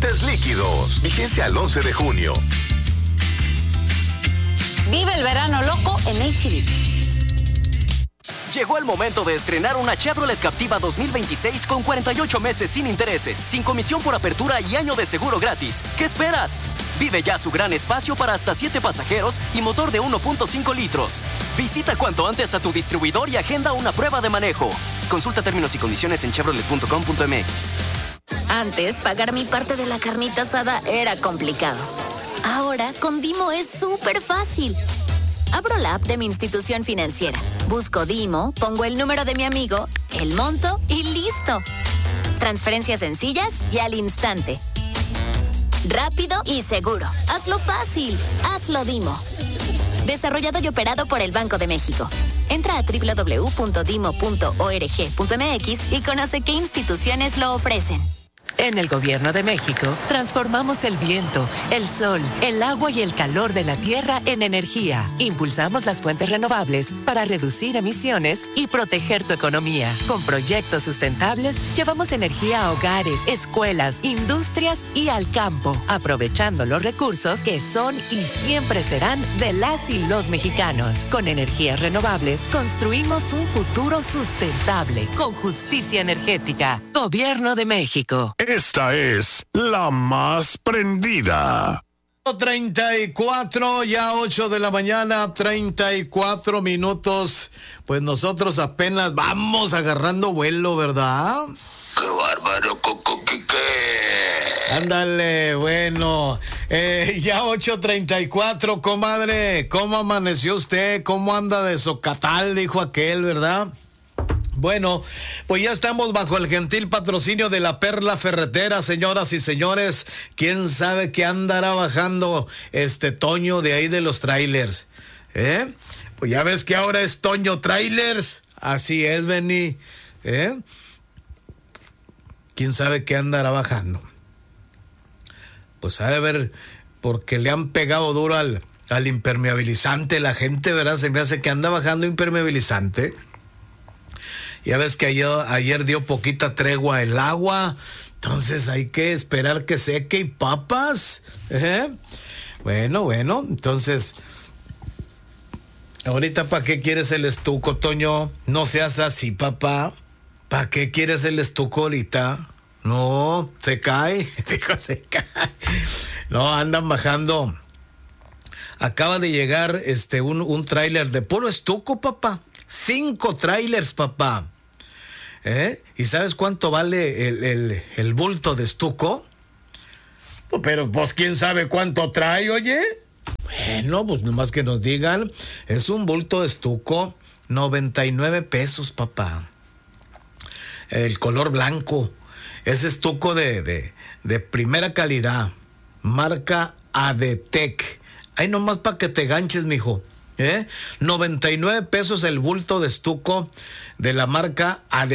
Lubricantes líquidos. Vigencia al 11 de junio. Vive el verano loco en H-E-B. Llegó el momento de estrenar una Chevrolet Captiva 2026 con 48 meses sin intereses, sin comisión por apertura y año de seguro gratis. ¿Qué esperas? Vive ya su gran espacio para hasta 7 pasajeros y motor de 1.5 litros. Visita cuanto antes a tu distribuidor y agenda una prueba de manejo. Consulta términos y condiciones en chevrolet.com.mx. Antes, pagar mi parte de la carnita asada era complicado. Ahora, con Dimo es súper fácil. Abro la app de mi institución financiera, busco Dimo, pongo el número de mi amigo, el monto y ¡listo! Transferencias sencillas y al instante. Rápido y seguro. Hazlo fácil. Hazlo Dimo. Desarrollado y operado por el Banco de México. Entra a www.dimo.org.mx y conoce qué instituciones lo ofrecen. En el Gobierno de México, transformamos el viento, el sol, el agua y el calor de la tierra en energía. Impulsamos las fuentes renovables para reducir emisiones y proteger tu economía. Con proyectos sustentables, llevamos energía a hogares, escuelas, industrias y al campo, aprovechando los recursos que son y siempre serán de las y los mexicanos. Con energías renovables, construimos un futuro sustentable, con justicia energética. Gobierno de México. Esta es la más prendida. 34, ya 8 de la mañana, 34 minutos. Pues nosotros apenas vamos agarrando vuelo, ¿verdad? ¡Qué bárbaro, qué! Ándale, bueno. Ya 8:34, comadre. ¿Cómo amaneció usted? ¿Cómo anda de socatal? Dijo aquel, ¿verdad? Bueno, pues ya estamos bajo el gentil patrocinio de la Perla Ferretera, señoras y señores. ¿Quién sabe qué andará bajando Toño de ahí de los trailers? Pues ya ves que ahora es Toño Trailers. Así es, Benny. ¿Quién sabe qué andará bajando? Pues ha de ver, porque le han pegado duro al impermeabilizante la gente, ¿verdad? Se me hace que anda bajando impermeabilizante. Ya ves que ayer dio poquita tregua el agua, entonces hay que esperar que seque y papas. Bueno, entonces, ahorita ¿para qué quieres el estuco, Toño? No seas así, papá. ¿Para qué quieres el estuco ahorita? No, se cae, dijo, se cae. No, andan bajando. Acaba de llegar un tráiler de puro estuco, papá. 5 trailers, papá. ¿Y sabes cuánto vale el bulto de estuco? Pero pues quién sabe cuánto trae, oye. Bueno, pues nomás que nos digan. Es un bulto de estuco, 99 pesos, papá. El color blanco. Es estuco de primera calidad. Marca Adetec. Ahí nomás para que te ganches, mijo. 99 pesos el bulto de estuco de la marca Adetec.